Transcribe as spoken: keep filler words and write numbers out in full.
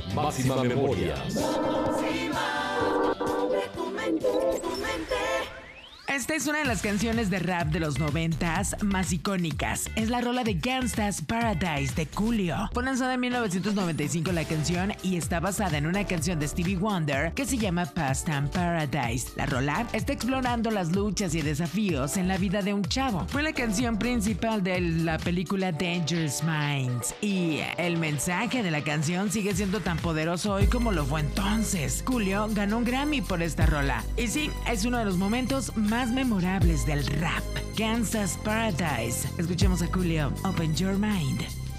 Máxima Memoria. Esta es una de las canciones de rap de los noventas más icónicas. Es la rola de Gangsta's Paradise de Coolio. Fue lanzada en mil novecientos noventa y cinco la canción y está basada en una canción de Stevie Wonder que se llama Past Time Paradise. La rola está explorando las luchas y desafíos en la vida de un chavo. Fue la canción principal de la película Dangerous Minds y el mensaje de la canción sigue siendo tan poderoso hoy como lo fue entonces. Coolio ganó un Grammy por esta rola. Y sí, es uno de los momentos más memorables del rap. Gangsta's Paradise. Escuchemos a Coolio. Open Your Mind.